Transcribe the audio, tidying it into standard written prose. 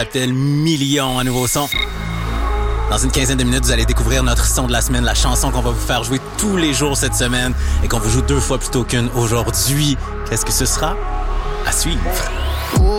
Appelle Million, un nouveau son. Dans une quinzaine de minutes, vous allez découvrir notre son de la semaine, la chanson qu'on va vous faire jouer tous les jours cette semaine et qu'on vous joue 2 fois plutôt qu'une aujourd'hui. Qu'est-ce que ce sera? À suivre.